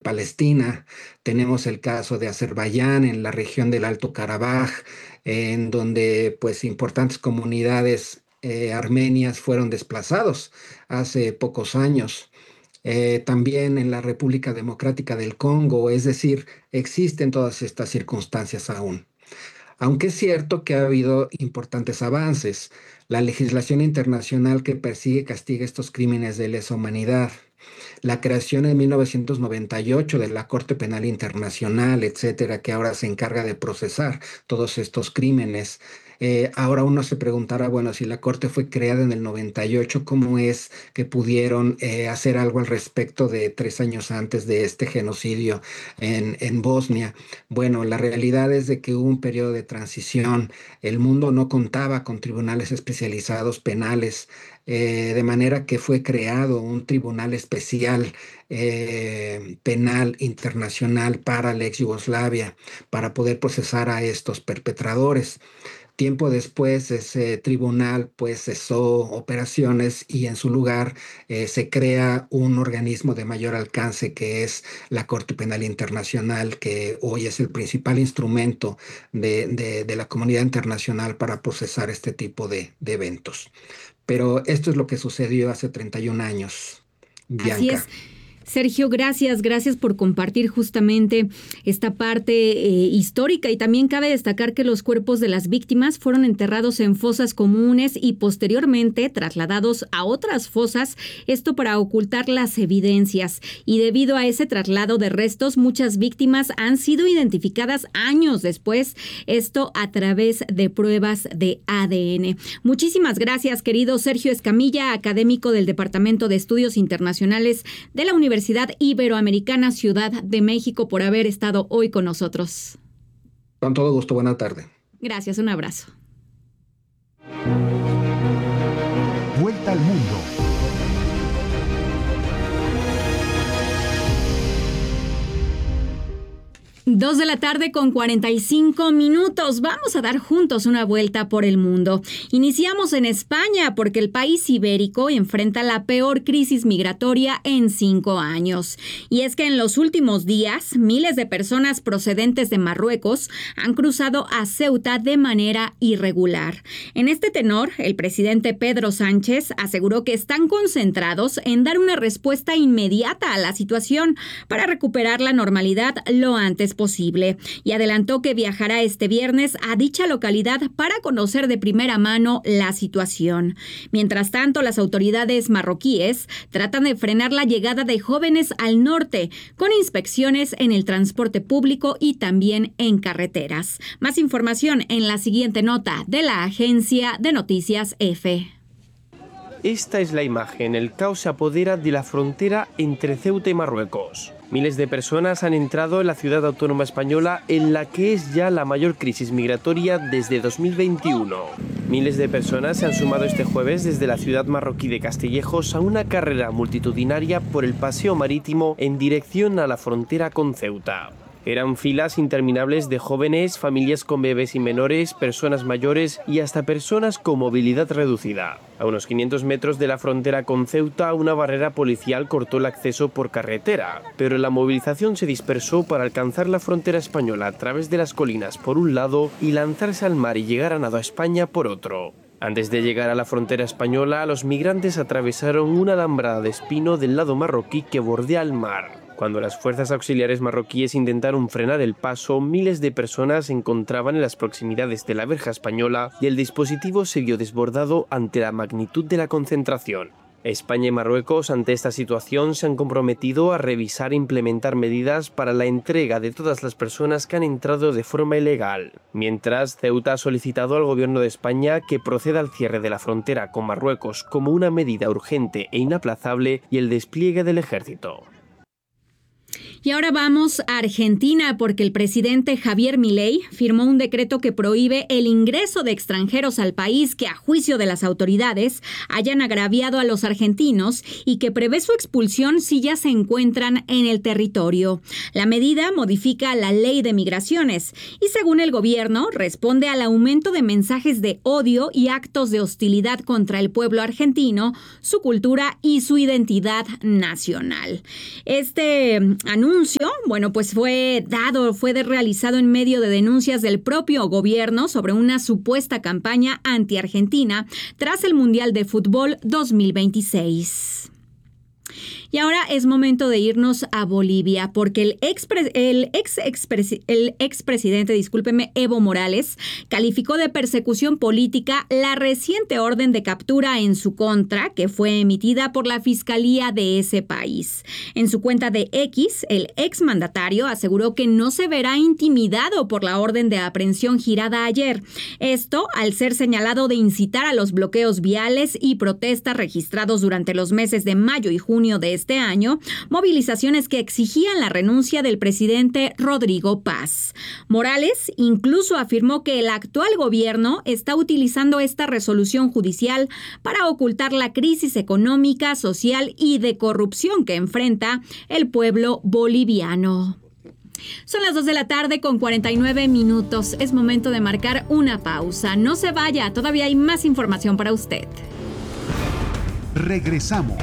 Palestina, tenemos el caso de Azerbaiyán en la región del Alto Karabaj, en donde pues importantes comunidades armenias fueron desplazados hace pocos años. También en la República Democrática del Congo, es decir, existen todas estas circunstancias aún. Aunque es cierto que ha habido importantes avances, la legislación internacional que persigue y castiga estos crímenes de lesa humanidad, la creación en 1998 de la Corte Penal Internacional, etcétera, que ahora se encarga de procesar todos estos crímenes. Ahora uno se preguntará, bueno, si la Corte fue creada en el 98, ¿cómo es que pudieron hacer algo al respecto de 3 años antes de este genocidio en Bosnia? Bueno, la realidad es de que hubo un periodo de transición. El mundo no contaba con tribunales especializados penales, de manera que fue creado un tribunal especial penal internacional para la ex Yugoslavia, para poder procesar a estos perpetradores. Tiempo después, ese tribunal pues cesó operaciones y en su lugar se crea un organismo de mayor alcance que es la Corte Penal Internacional, que hoy es el principal instrumento de la comunidad internacional para procesar este tipo de eventos. Pero esto es lo que sucedió hace 31 años, Así es. Bianca. Sergio, gracias por compartir justamente esta parte histórica, y también cabe destacar que los cuerpos de las víctimas fueron enterrados en fosas comunes y posteriormente trasladados a otras fosas, esto para ocultar las evidencias, y debido a ese traslado de restos, muchas víctimas han sido identificadas años después, esto a través de pruebas de ADN. Muchísimas gracias, querido Sergio Escamilla, académico del Departamento de Estudios Internacionales de la Universidad Iberoamericana Ciudad de México, por haber estado hoy con nosotros. Con todo gusto, buena tarde. Gracias, un abrazo. Vuelta al mundo. 2:45 p.m. Vamos a dar juntos una vuelta por el mundo. Iniciamos en España porque el país ibérico enfrenta la peor crisis migratoria en 5 años. Y es que en los últimos días, miles de personas procedentes de Marruecos han cruzado a Ceuta de manera irregular. En este tenor, el presidente Pedro Sánchez aseguró que están concentrados en dar una respuesta inmediata a la situación para recuperar la normalidad lo antes posible, y adelantó que viajará este viernes a dicha localidad para conocer de primera mano la situación. Mientras tanto, las autoridades marroquíes tratan de frenar la llegada de jóvenes al norte con inspecciones en el transporte público y también en carreteras. Más información en la siguiente nota de la agencia de noticias EFE. Esta es la imagen. El caos se apodera de la frontera entre Ceuta y Marruecos. Miles de personas han entrado en la ciudad autónoma española, en la que es ya la mayor crisis migratoria desde 2021. Miles de personas se han sumado este jueves desde la ciudad marroquí de Castillejos a una carrera multitudinaria por el paseo marítimo en dirección a la frontera con Ceuta. Eran filas interminables de jóvenes, familias con bebés y menores, personas mayores y hasta personas con movilidad reducida. A unos 500 metros de la frontera con Ceuta, una barrera policial cortó el acceso por carretera, pero la movilización se dispersó para alcanzar la frontera española a través de las colinas por un lado y lanzarse al mar y llegar a nado a España por otro. Antes de llegar a la frontera española, los migrantes atravesaron una alambrada de espino del lado marroquí que bordea el mar. Cuando las fuerzas auxiliares marroquíes intentaron frenar el paso, miles de personas se encontraban en las proximidades de la verja española y el dispositivo se vio desbordado ante la magnitud de la concentración. España y Marruecos, ante esta situación, se han comprometido a revisar e implementar medidas para la entrega de todas las personas que han entrado de forma ilegal. Mientras, Ceuta ha solicitado al gobierno de España que proceda al cierre de la frontera con Marruecos como una medida urgente e inaplazable y el despliegue del ejército. Y ahora vamos a Argentina porque el presidente Javier Milei firmó un decreto que prohíbe el ingreso de extranjeros al país que, a juicio de las autoridades, hayan agraviado a los argentinos y que prevé su expulsión si ya se encuentran en el territorio. La medida modifica la ley de migraciones y, según el gobierno, responde al aumento de mensajes de odio y actos de hostilidad contra el pueblo argentino, su cultura y su identidad nacional. Este anuncio anuncio, pues fue realizado en medio de denuncias del propio gobierno sobre una supuesta campaña anti-Argentina tras el Mundial de Fútbol 2026. Y ahora es momento de irnos a Bolivia, porque el expresidente, Evo Morales, calificó de persecución política la reciente orden de captura en su contra, que fue emitida por la Fiscalía de ese país. En su cuenta de X, el exmandatario aseguró que no se verá intimidado por la orden de aprehensión girada ayer. Esto al ser señalado de incitar a los bloqueos viales y protestas registrados durante los meses de mayo y junio de este año, movilizaciones que exigían la renuncia del presidente Rodrigo Paz. Morales incluso afirmó que el actual gobierno está utilizando esta resolución judicial para ocultar la crisis económica, social y de corrupción que enfrenta el pueblo boliviano. Son las 2 de la tarde con 49 minutos. Es momento de marcar una pausa. No se vaya, todavía hay más información para usted. Regresamos.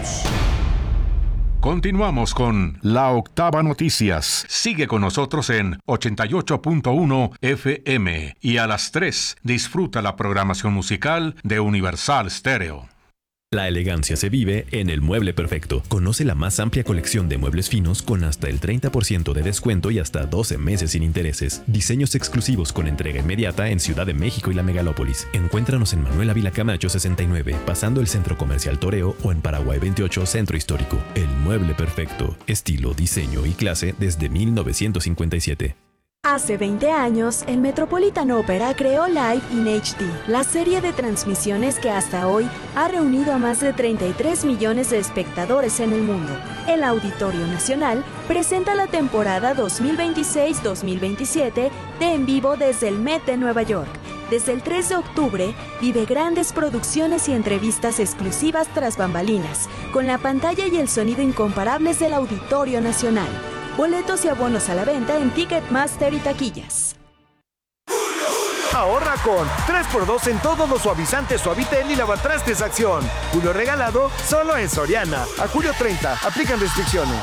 Continuamos con La Octava Noticias. Sigue con nosotros en 88.1 FM y a las 3 disfruta la programación musical de Universal Stereo. La elegancia se vive en El Mueble Perfecto. Conoce la más amplia colección de muebles finos con hasta el 30% de descuento y hasta 12 meses sin intereses. Diseños exclusivos con entrega inmediata en Ciudad de México y la Megalópolis. Encuéntranos en Manuel Ávila Camacho 69, pasando el Centro Comercial Toreo, o en Paraguay 28, Centro Histórico. El Mueble Perfecto. Estilo, diseño y clase desde 1957. Hace 20 años, el Metropolitan Opera creó Live in HD, la serie de transmisiones que hasta hoy ha reunido a más de 33 millones de espectadores en el mundo. El Auditorio Nacional presenta la temporada 2026-2027 de En Vivo desde el Met de Nueva York. Desde el 3 de octubre, vive grandes producciones y entrevistas exclusivas tras bambalinas, con la pantalla y el sonido incomparables del Auditorio Nacional. Boletos y abonos a la venta en Ticketmaster y taquillas. Ahorra con 3x2 en todos los suavizantes Suavitel y lavatrastes Acción. Julio regalado solo en Soriana. A julio 30, aplican restricciones.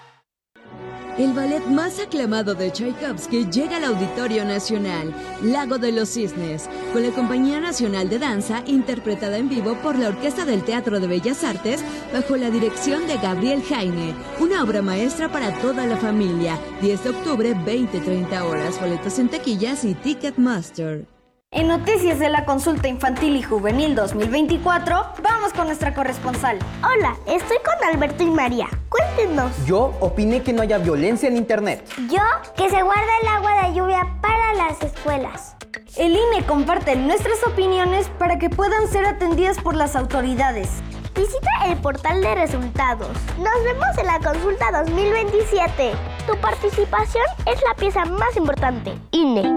El ballet más aclamado de Tchaikovsky llega al Auditorio Nacional, Lago de los Cisnes, con la Compañía Nacional de Danza, interpretada en vivo por la Orquesta del Teatro de Bellas Artes, bajo la dirección de Gabriel Jaime. Una obra maestra para toda la familia. 10 de octubre, 20-30 horas. Boletos en taquillas y Ticketmaster. En Noticias de la Consulta Infantil y Juvenil 2024, vamos con nuestra corresponsal. Hola, estoy con Alberto y María. Cuéntenos. Yo opiné que no haya violencia en Internet. Yo, que se guarde el agua de lluvia para las escuelas. El INE comparte nuestras opiniones para que puedan ser atendidas por las autoridades. Visita el portal de resultados. Nos vemos en la consulta 2027. Tu participación es la pieza más importante. INE.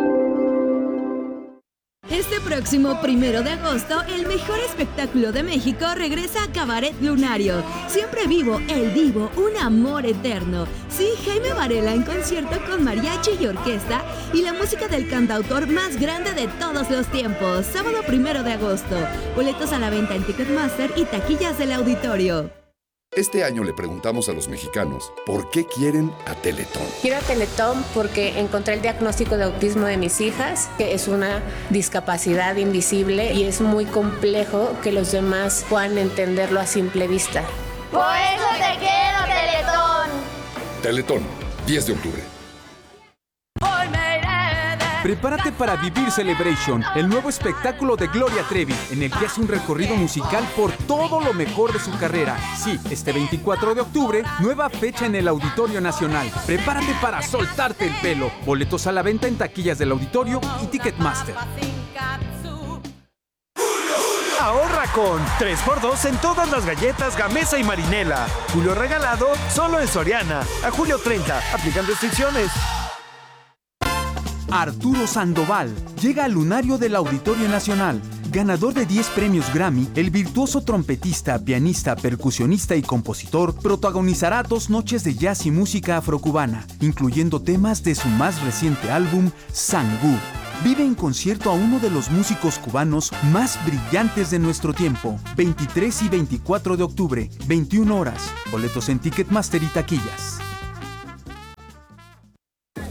Este próximo 1 de agosto, el mejor espectáculo de México regresa a Cabaret Lunario. Siempre vivo, el divo, un amor eterno. Sí, Jaime Varela en concierto con mariachi y orquesta y la música del cantautor más grande de todos los tiempos. Sábado 1 de agosto. Boletos a la venta en Ticketmaster y taquillas del auditorio. Este año le preguntamos a los mexicanos ¿por qué quieren a Teletón? Quiero a Teletón porque encontré el diagnóstico de autismo de mis hijas, que es una discapacidad invisible y es muy complejo que los demás puedan entenderlo a simple vista. ¡Por eso te quiero, Teletón! Teletón, 10 de octubre. Prepárate para Vivir Celebration, el nuevo espectáculo de Gloria Trevi, en el que hace un recorrido musical por todo lo mejor de su carrera. Sí, este 24 de octubre, nueva fecha en el Auditorio Nacional. Prepárate para soltarte el pelo. Boletos a la venta en taquillas del Auditorio y Ticketmaster. Ahorra con 3x2 en todas las galletas Gamesa y Marinela. Julio regalado solo en Soriana. A julio 30, aplican restricciones. Arturo Sandoval llega al lunario del Auditorio Nacional. Ganador de 10 premios Grammy, el virtuoso trompetista, pianista, percusionista y compositor protagonizará 2 noches de jazz y música afrocubana, incluyendo temas de su más reciente álbum, Sangú. Vive en concierto a uno de los músicos cubanos más brillantes de nuestro tiempo. 23 y 24 de octubre, 21 horas. Boletos en Ticketmaster y taquillas.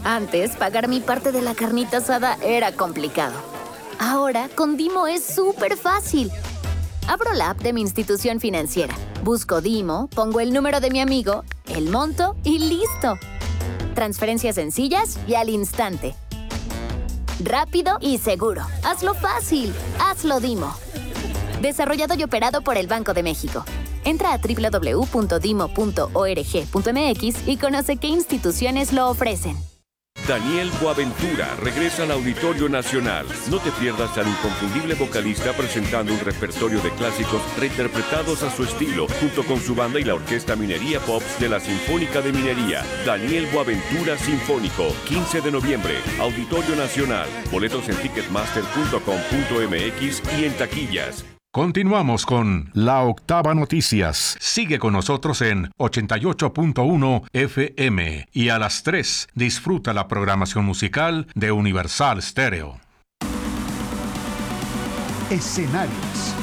Antes, pagar mi parte de la carnita asada era complicado. Ahora, con Dimo es súper fácil. Abro la app de mi institución financiera, busco Dimo, pongo el número de mi amigo, el monto y ¡listo! Transferencias sencillas y al instante. Rápido y seguro. Hazlo fácil. Hazlo Dimo. Desarrollado y operado por el Banco de México. Entra a www.dimo.org.mx y conoce qué instituciones lo ofrecen. Daniel Boaventura regresa al Auditorio Nacional. No te pierdas al inconfundible vocalista presentando un repertorio de clásicos reinterpretados a su estilo, junto con su banda y la Orquesta Minería Pops de la Sinfónica de Minería. Daniel Boaventura Sinfónico, 15 de noviembre, Auditorio Nacional. Boletos en ticketmaster.com.mx y en taquillas. Continuamos con La Octava Noticias. Sigue con nosotros en 88.1 FM y a las 3 disfruta la programación musical de Universal Stereo. Escenarios.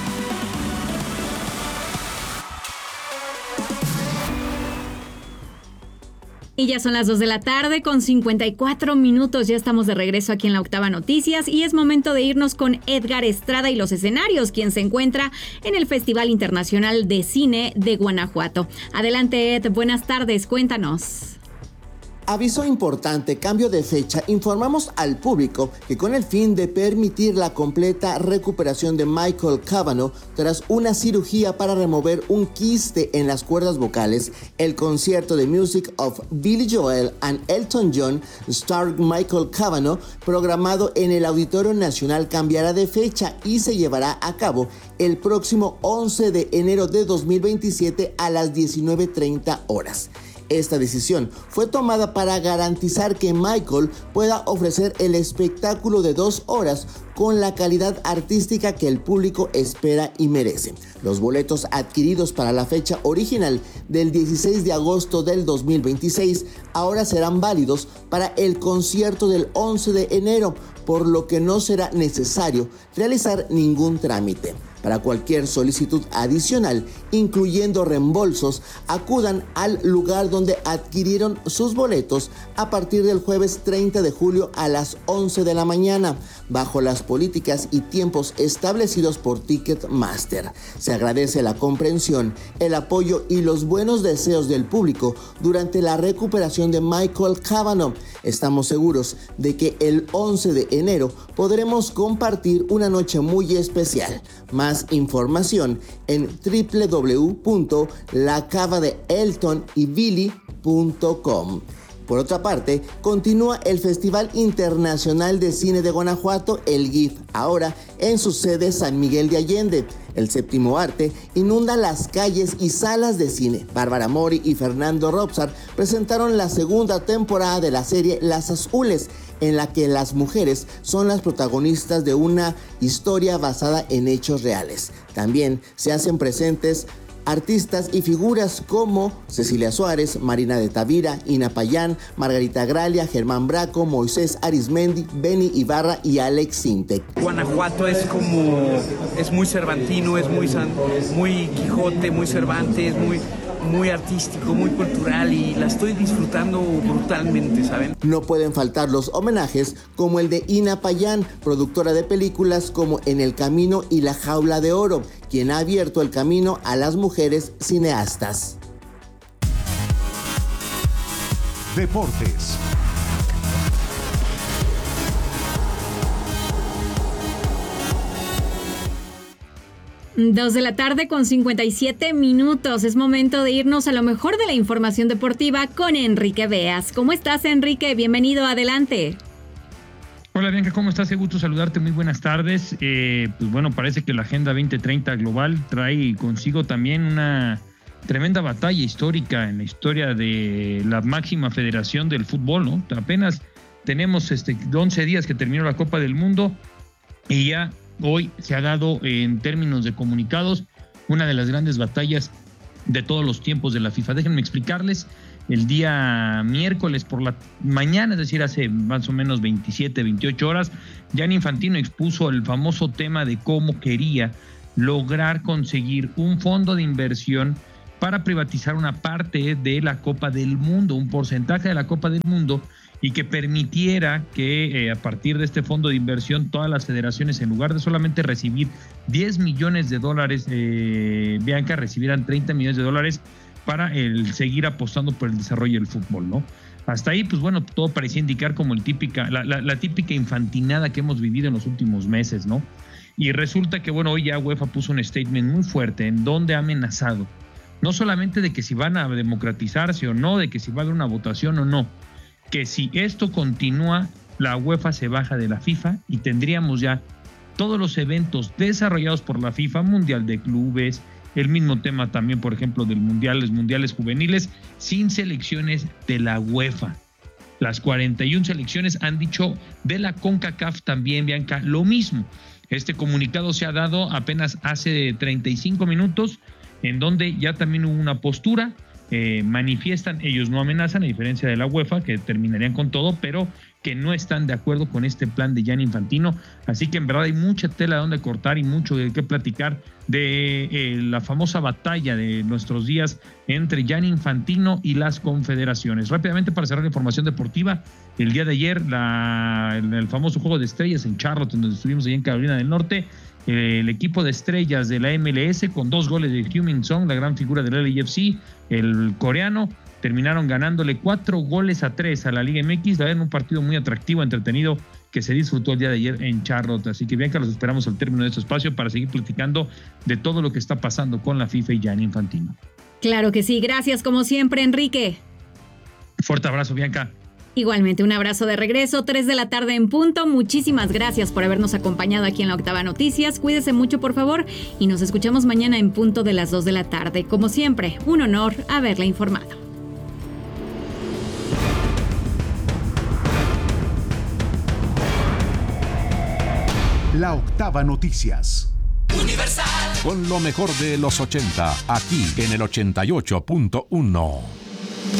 Y ya son las 2 de la tarde con 54 minutos. Ya estamos de regreso aquí en La Octava Noticias y es momento de irnos con Edgar Estrada y los escenarios, quien se encuentra en el Festival Internacional de Cine de Guanajuato. Adelante, Ed. Buenas tardes. Cuéntanos. Aviso importante, cambio de fecha. Informamos al público que con el fin de permitir la completa recuperación de Michael Cavanaugh tras una cirugía para remover un quiste en las cuerdas vocales, el concierto de Music of Billy Joel and Elton John starring Michael Cavanaugh, programado en el Auditorio Nacional, cambiará de fecha y se llevará a cabo el próximo 11 de enero de 2027 a las 19:30 horas. Esta decisión fue tomada para garantizar que Michael pueda ofrecer el espectáculo de 2 horas con la calidad artística que el público espera y merece. Los boletos adquiridos para la fecha original del 16 de agosto del 2026 ahora serán válidos para el concierto del 11 de enero, por lo que no será necesario realizar ningún trámite. Para cualquier solicitud adicional, incluyendo reembolsos, acudan al lugar donde adquirieron sus boletos a partir del jueves 30 de julio a las 11 de la mañana, bajo las políticas y tiempos establecidos por Ticketmaster. Se agradece la comprensión, el apoyo y los buenos deseos del público durante la recuperación de Michael Cavanaugh. Estamos seguros de que el 11 de enero podremos compartir una noche muy especial. Más información en www.lacavadeeltonybilly.com. Por otra parte, continúa el Festival Internacional de Cine de Guanajuato, el GIF, ahora en su sede San Miguel de Allende. El séptimo arte inunda las calles y salas de cine. Bárbara Mori y Fernando Robsar presentaron la segunda temporada de la serie Las Azules, en la que las mujeres son las protagonistas de una historia basada en hechos reales. También se hacen presentes artistas y figuras como Cecilia Suárez, Marina de Tavira, Ina Payán, Margarita Gralia, Germán Braco, Moisés Arismendi, Benny Ibarra y Alex Sintek. Guanajuato es muy cervantino, es muy Quijote, muy Cervantes, muy artístico, muy cultural y la estoy disfrutando brutalmente, ¿saben? No pueden faltar los homenajes como el de Ina Payán, productora de películas como En el Camino y La Jaula de Oro, quien ha abierto el camino a las mujeres cineastas. Deportes. Dos de la tarde con 57 minutos. Es momento de irnos a lo mejor de la información deportiva con Enrique Beas. ¿Cómo estás, Enrique? Bienvenido, adelante. Hola, Bianca, ¿cómo estás? Qué gusto saludarte, muy buenas tardes. Pues bueno, parece que la Agenda 2030 global trae consigo también una tremenda batalla histórica en la historia de la máxima federación del fútbol, ¿no? Apenas tenemos 11 días que terminó la Copa del Mundo y ya hoy se ha dado en términos de comunicados una de las grandes batallas de todos los tiempos de la FIFA. Déjenme explicarles, el día miércoles por la mañana, es decir, hace más o menos 27, 28 horas, Gianni Infantino expuso el famoso tema de cómo quería lograr conseguir un fondo de inversión para privatizar una parte de la Copa del Mundo, un porcentaje de la Copa del Mundo, y que permitiera que a partir de este fondo de inversión todas las federaciones, en lugar de solamente recibir $10 millones, Bianca, recibieran $30 millones para seguir apostando por el desarrollo del fútbol, ¿no? Hasta ahí, pues bueno, todo parecía indicar como la típica infantinada que hemos vivido en los últimos meses, ¿no? Y resulta que, bueno, hoy ya UEFA puso un statement muy fuerte en donde ha amenazado no solamente de que si van a democratizarse o no, de que si va a haber una votación o no, que si esto continúa, la UEFA se baja de la FIFA y tendríamos ya todos los eventos desarrollados por la FIFA, Mundial de Clubes, el mismo tema también, por ejemplo, del mundiales juveniles, sin selecciones de la UEFA. Las 41 selecciones han dicho de la CONCACAF también, Bianca, lo mismo. Este comunicado se ha dado apenas hace 35 minutos, en donde ya también hubo una postura, manifiestan, ellos no amenazan, a diferencia de la UEFA, que terminarían con todo, pero que no están de acuerdo con este plan de Gianni Infantino. Así que en verdad hay mucha tela de donde cortar y mucho de qué platicar de la famosa batalla de nuestros días entre Gianni Infantino y las confederaciones. Rápidamente, para cerrar la información deportiva, el día de ayer el famoso Juego de Estrellas en Charlotte, donde estuvimos allá en Carolina del Norte, el equipo de estrellas de la MLS, con 2 goles de Heung-min Son, la gran figura del LAFC, el coreano, terminaron ganándole 4-3 a la Liga MX. La verdad, en un partido muy atractivo, entretenido, que se disfrutó el día de ayer en Charlotte. Así que, Bianca, los esperamos al término de este espacio para seguir platicando de todo lo que está pasando con la FIFA y Gianni Infantino. Claro que sí. Gracias, como siempre, Enrique. Fuerte abrazo, Bianca. Igualmente, un abrazo de regreso, 3 de la tarde en punto. Muchísimas gracias por habernos acompañado aquí en La Octava Noticias. Cuídese mucho, por favor, y nos escuchamos mañana en punto de las 2 de la tarde. Como siempre, un honor haberla informado. La Octava Noticias. Universal. Con lo mejor de los 80, aquí en el 88.1.